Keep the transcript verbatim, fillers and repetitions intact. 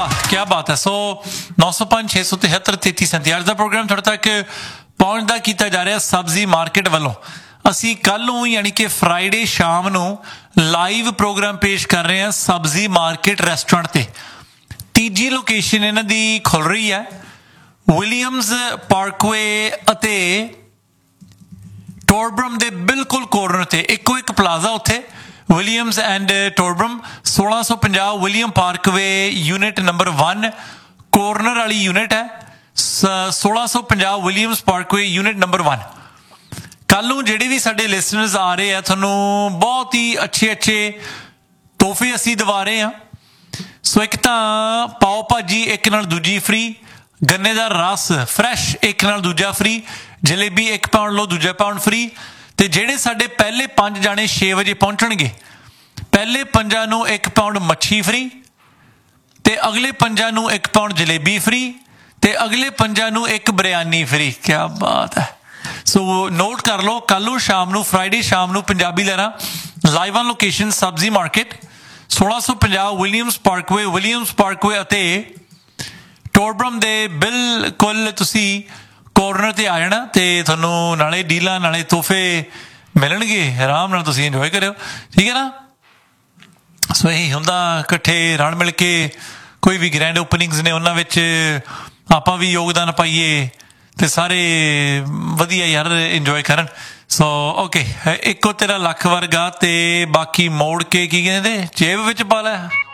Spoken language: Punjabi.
क्या बात है। सो नौ सौ पांच छे सौ तिहत्तर तेती सैंती अज का प्रोग्राम थोड़े तक पहुंचता किया जा रहा सब्जी मार्केट वालों। ਅਸੀਂ ਕੱਲ ਨੂੰ यानी कि फ्राइडे शाम ਨੂੰ लाइव प्रोग्राम पेश कर रहे हैं सब्जी मार्केट रेस्टोरेंट ਤੇ। ਤੀਜੀ ਲੋਕੇਸ਼ਨ ਇਹਨਾਂ ਦੀ ਖੁੱਲ ਰਹੀ ਹੈ ਵਿਲੀਅਮਸ ਪਾਰਕਵੇ ਅਤੇ ਟੋਰਬਰਮ ਦੇ ਬਿਲਕੁਲ ਕੋਰਨਰ ਤੇ ਇੱਕੋ ਇੱਕ ਪਲਾਜ਼ਾ ਉੱਥੇ ਵਿਲੀਅਮਸ ਐਂਡ ਟੋਰਬਰਮ सोलह सौ पचास William Parkway unit number one corner ਵਾਲੀ ਯੂਨਿਟ ਹੈ सोलह सौ पचास Williams Parkway unit number one. ਕੱਲ ਨੂੰ ਜਿਹੜੇ ਵੀ ਸਾਡੇ ਲਿਸਨਰਸ ਆ ਰਹੇ ਆ ਤੁਹਾਨੂੰ ਬਹੁਤ ਹੀ ਅੱਛੇ ਅੱਛੇ ਤੋਹਫੇ ਅਸੀਂ ਦਿਵਾ ਰਹੇ ਹਾਂ। ਸੋ ਇੱਕ ਤਾਂ ਪਾਓ ਭਾਜੀ ਇੱਕ ਨਾਲ ਦੂਜੀ ਫ੍ਰੀ, ਗੰਨੇ ਦਾ ਰਸ ਫਰੈਸ਼ ਇੱਕ ਨਾਲ ਦੂਜਾ ਫ੍ਰੀ, ਜਲੇਬੀ ਇੱਕ ਪਾਉਣ ਲਓ ਦੂਜਾ ਪਾਉਣ ਫ੍ਰੀ। ਤੇ ਜਿਹੜੇ ਸਾਡੇ ਪਹਿਲੇ ਪੰਜ ਜਾਣੇ ਛੇ ਵਜੇ ਪਹੁੰਚਣਗੇ ਪਹਿਲੇ ਪੰਜਾਂ ਨੂੰ ਇੱਕ ਪਾਉਂਡ ਮੱਛੀ ਫ੍ਰੀ ਤੇ ਅਗਲੇ ਪੰਜਾਂ ਨੂੰ ਇੱਕ ਪਾਉਂਡ ਜਲੇਬੀ ਫ੍ਰੀ ਤੇ ਅਗਲੇ ਪੰਜਾਂ ਨੂੰ ਇੱਕ ਬਿਰਿਆਨੀ ਫ੍ਰੀ। ਕਿਆ ਬਾਤ ਹੈ। ਸੋ ਨੋਟ ਕਰ ਲਓ ਕੱਲ ਨੂੰ ਸ਼ਾਮ ਨੂੰ ਫਰਾਈਡੇ ਸ਼ਾਮ ਨੂੰ ਪੰਜਾਬੀ ਲਹਿਰਾਂ ਲਾਈਵ ਔਨ ਲੋਕੇਸ਼ਨ ਸਬਜ਼ੀ ਮਾਰਕੀਟ सोलह सौ पचास ਵਿਲੀਅਮਸ ਪਾਰਕਵੇ ਵਿਲੀਅਮਸ ਪਾਰਕਵੇ ਅਤੇ ਟੋਰਬਰਮ ਦੇ ਬਿਲਕੁਲ ਤੁਸੀਂ ਕੋਰਨਰ ਤੇ ਆ ਜਾਣਾ ਤੇ ਤੁਹਾਨੂੰ ਨਾਲੇ ਡੀਲਾਂ ਨਾਲੇ ਤੋਹਫੇ ਮਿਲਣਗੇ। ਆਰਾਮ ਨਾਲ ਤੁਸੀਂ ਇੰਜੋਏ ਕਰਿਓ, ਠੀਕ ਹੈ ਨਾ। ਸੋ ਇਹੀ ਹੁੰਦਾ ਇਕੱਠੇ ਰਲ ਮਿਲ ਕੇ ਕੋਈ ਵੀ ਗ੍ਰੈਂਡ ਓਪਨਿੰਗਸ ਨੇ ਉਹਨਾਂ ਵਿੱਚ ਆਪਾਂ ਵੀ ਯੋਗਦਾਨ ਪਾਈਏ ਤੇ ਸਾਰੇ ਵਧੀਆ ਯਾਰ ਇੰਜੋਏ ਕਰਨ। ਸੋ ਓਕੇ ਇੱਕੋ ਤੇਰਾ ਲੱਖ ਵਰਗਾ ਤੇ ਬਾਕੀ ਮੋੜ ਕੇ ਕੀ ਕਹਿੰਦੇ ਜੇਬ ਵਿੱਚ ਪਾ ਲੈ।